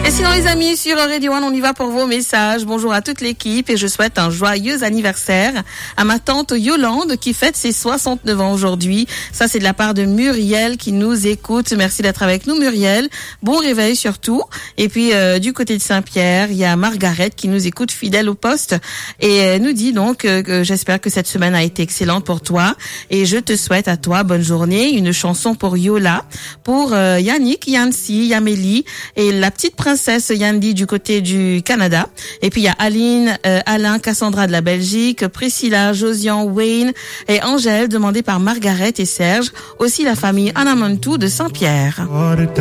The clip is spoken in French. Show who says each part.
Speaker 1: Et sinon les amis, sur Radio One, on y va pour vos messages. Bonjour à toute l'équipe et je souhaite un joyeux anniversaire à ma tante Yolande qui fête ses 69 ans aujourd'hui. Ça c'est de la part de Muriel qui nous écoute. Merci d'être avec nous Muriel. Bon réveil surtout. Et puis du côté de Saint-Pierre, il y a Margaret qui nous écoute fidèle au poste et elle nous dit donc que j'espère que cette semaine a été excellente pour toi et je te souhaite à toi bonne journée. Une chanson pour Yola, pour Yannick, Yancy, Yamélie et la petite princesse Yandi du côté du Canada. Et puis il y a Aline, Alain, Cassandra de la Belgique, Priscilla, Josian, Wayne et Angèle demandée par Margaret et Serge. Aussi la famille Anamantou de Saint-Pierre.